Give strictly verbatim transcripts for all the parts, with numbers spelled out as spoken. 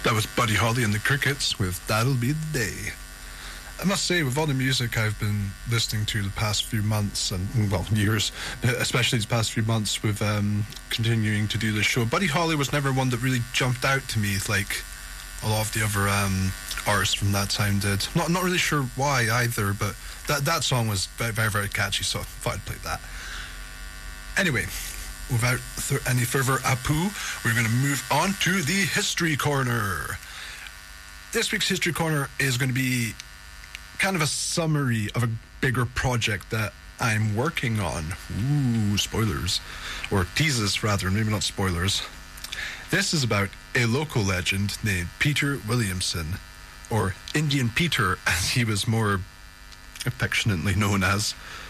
That was Buddy Holly and the Crickets with That'll Be the Day. I must say, with all the music I've been listening to the past few months, and, well, years, especially these past few months with um, continuing to do this show, Buddy Holly was never one that really jumped out to me like a lot of the other um, artists from that time did. Not not really sure why either, but that, that song was very, very, very catchy, so I thought I'd play that. Anyway, without th- any further ado, we're going to move on to the History Corner. This week's History Corner is going to be kind of a summary of a bigger project that I'm working on. Ooh, spoilers. Or teases, rather, maybe not spoilers. This is about a local legend named Peter Williamson, or Indian Peter, as he was more affectionately known as.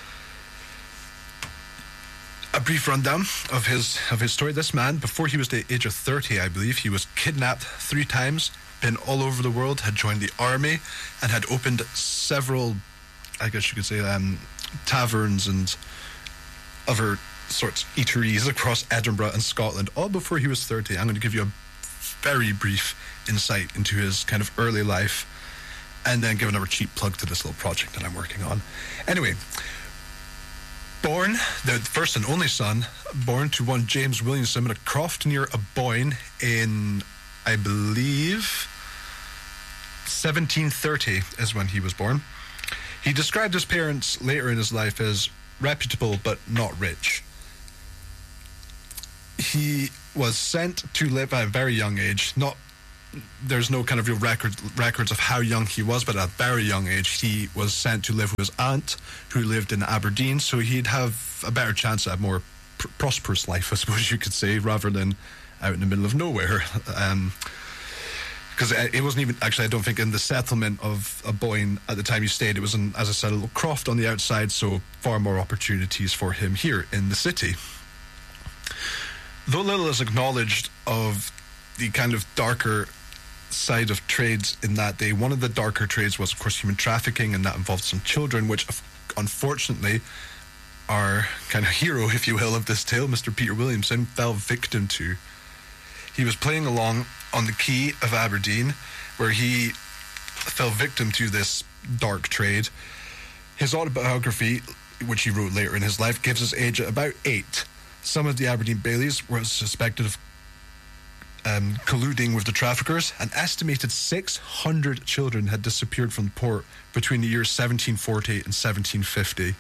A brief rundown of his of his story. This man, before he was the age of thirty, I believe, he was kidnapped three times, been all over the world, had joined the army, and had opened several, I guess you could say, um, taverns and other sorts of eateries across Edinburgh and Scotland, all before he was thirty. I'm going to give you a very brief insight into his kind of early life, and then give another cheap plug to this little project that I'm working on. Anyway, born, the first and only son, born to one James Williamson in a croft near Aboyne in, I believe, seventeen thirty is when he was born. He described his parents later in his life as reputable but not rich. He was sent to live at a very young age. Not, there's no kind of real record, records of how young he was, but at a very young age, he was sent to live with his aunt, who lived in Aberdeen, so he'd have a better chance at a more pr- prosperous life, I suppose you could say, rather than out in the middle of nowhere. Um, because it wasn't even, actually, I don't think, in the settlement of Aboyne at the time he stayed. It was, in, as I said, a little croft on the outside, so far more opportunities for him here in the city. Though little is acknowledged of the kind of darker side of trades in that day, one of the darker trades was, of course, human trafficking, and that involved some children, which, unfortunately, our kind of hero, if you will, of this tale, Mister Peter Williamson, fell victim to. He was playing along on the quay of Aberdeen, where he fell victim to this dark trade. His autobiography, which he wrote later in his life, gives his age at about eight. Some of the Aberdeen Bailies were suspected of um, colluding with the traffickers. An estimated six hundred children had disappeared from the port between the years seventeen forty and seventeen fifty.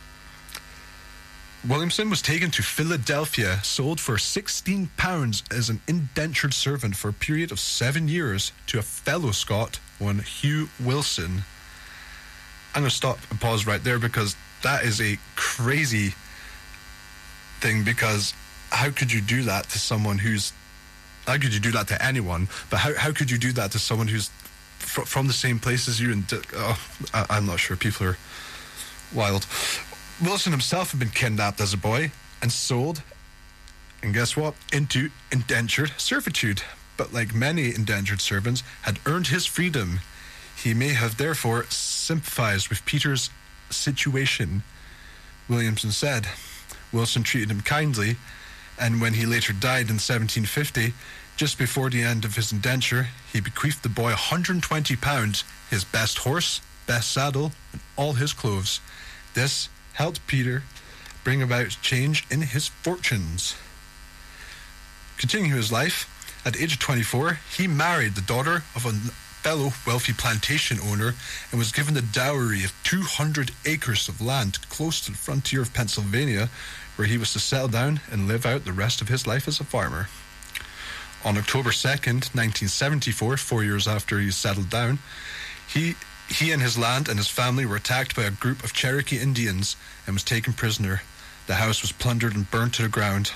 Williamson was taken to Philadelphia, sold for sixteen pounds as an indentured servant for a period of seven years to a fellow Scot, one Hugh Wilson. I'm going to stop and pause right there, because that is a crazy thing, because how could you do that to someone who's, how could you do that to anyone, but how, how could you do that to someone who's fr- from the same place as you? And oh, I, I'm not sure, people are wild. Wilson himself had been kidnapped as a boy and sold, and guess what, into indentured servitude. But like many indentured servants, had earned his freedom. He may have therefore sympathized with Peter's situation. Williamson said Wilson treated him kindly, and when he later died in seventeen fifty, just before the end of his indenture, he bequeathed the boy one hundred twenty pounds, his best horse, best saddle, and all his clothes. This helped Peter bring about change in his fortunes. Continuing his life, at the age of twenty-four, he married the daughter of a fellow wealthy plantation owner and was given the dowry of two hundred acres of land close to the frontier of Pennsylvania, where he was to settle down and live out the rest of his life as a farmer. On October second, nineteen seventy-four, four years after he settled down, he He and his land and his family were attacked by a group of Cherokee Indians and was taken prisoner. The house was plundered and burnt to the ground.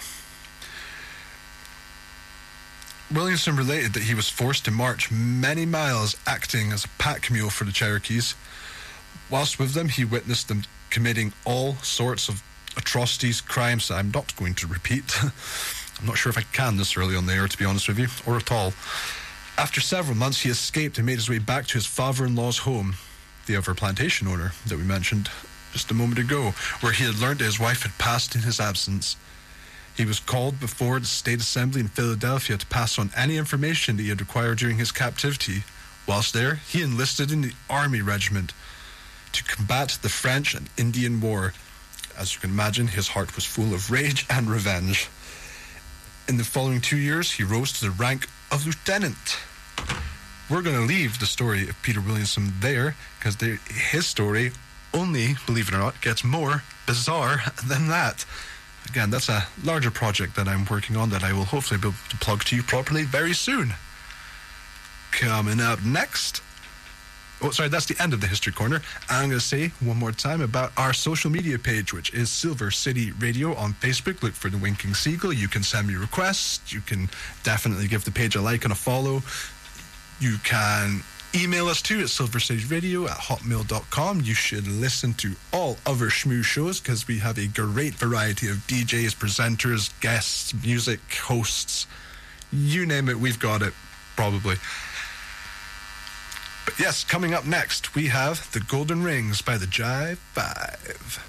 Williamson related that he was forced to march many miles acting as a pack mule for the Cherokees. Whilst with them, he witnessed them committing all sorts of atrocities, crimes that I'm not going to repeat. I'm not sure if I can this early on the air, to be honest with you, or at all. After several months, he escaped and made his way back to his father-in-law's home, the other plantation owner that we mentioned just a moment ago, where he had learned that his wife had passed in his absence. He was called before the State Assembly in Philadelphia to pass on any information that he had acquired during his captivity. Whilst there, he enlisted in the Army Regiment to combat the French and Indian War. As you can imagine, his heart was full of rage and revenge. In the following two years, he rose to the rank of lieutenant. We're going to leave the story of Peter Williamson there, because his story only, believe it or not, gets more bizarre than that. Again, that's a larger project that I'm working on that I will hopefully be able to plug to you properly very soon. Coming up next... Oh, sorry, that's the end of the History Corner. I'm going to say one more time about our social media page, which is Silver City Radio on Facebook. Look for the Winking Seagull. You can send me requests. You can definitely give the page a like and a follow. You can email us too at silvercityradio at hotmail dot com. You should listen to all other Shmoo shows because we have a great variety of D Js, presenters, guests, music, hosts. You name it, we've got it, probably. But yes, coming up next, we have The Golden Rings by the Jive Five.